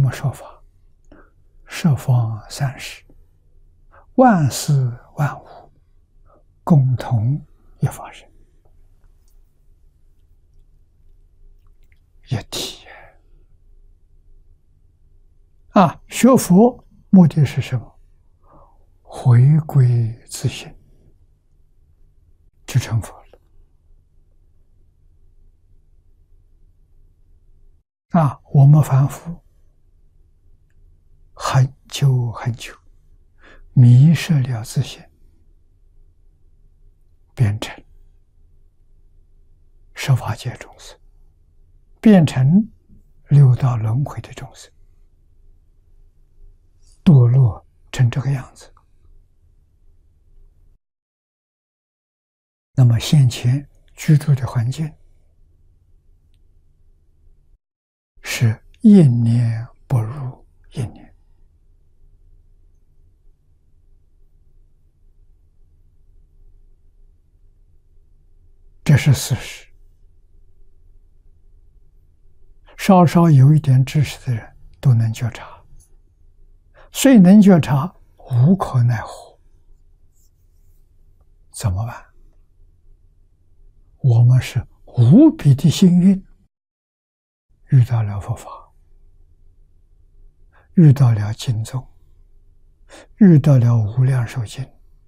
么说法？十方三世，万事万物，共同一法身，一体。学佛目的是什么？回归自性，就成佛了。我们凡夫很久很久迷失了自性，变成十法界众生，变成六道轮回的众生，堕落成这个样子。那么现前居住的环境是一年不如一年，这是事实。稍稍有一点知识的人都能觉察，虽能觉察，无可奈何。怎么办？我们是无比的幸运，遇到了佛法，遇到了经宗，遇到了无量寿经，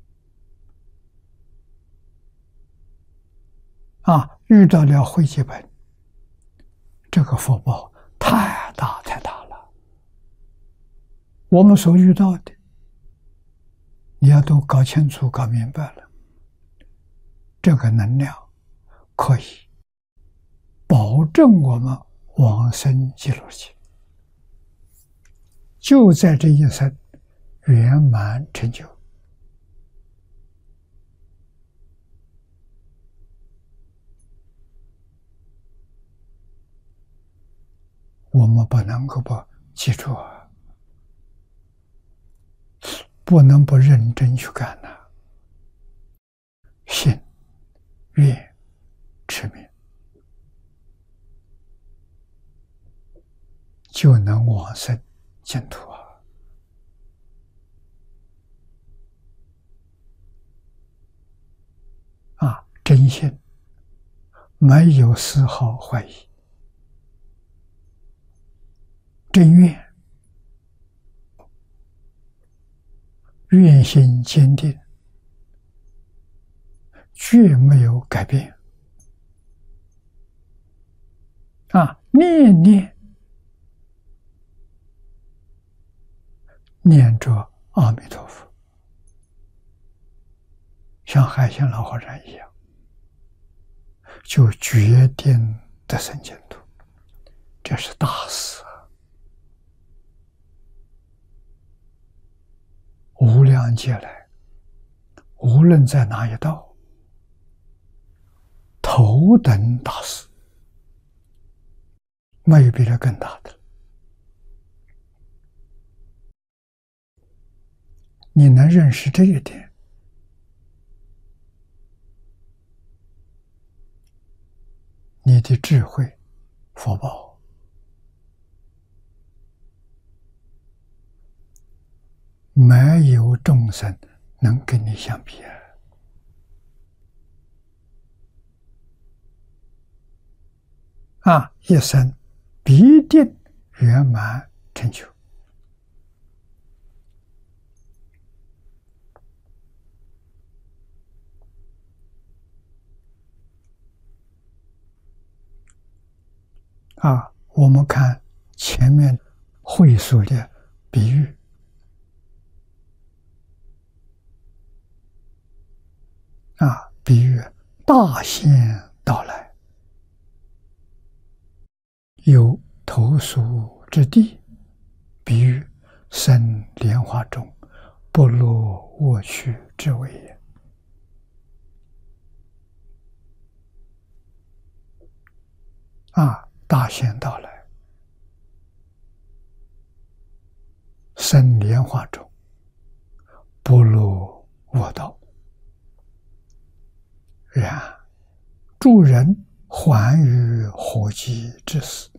遇到了汇集本，这个福报太大太大了。我们所遇到的，你要都搞清楚、搞明白了，这个能量可以保证我们往生极乐界，就在这一生圆满成就。我们不能够不记住不能不认真去干信、愿、持名，就能往生净土真信，没有丝毫怀疑，真愿，愿心坚定，绝没有改变。念念念着阿弥陀佛，像海鲜老和尚一样，就决定得生净土。这是大事。无量劫来，无论在哪一道，头等大事，没有比这更大的。你能认识这一点，你的智慧、福报没有众生能跟你相比一生必定圆满成就。我们看前面会所的比喻，比喻大限到来，有投宿之地，比喻生莲花中，不落卧趣之谓也。大限到来，生莲花中，不落卧道，然诸人还于火鸡之死。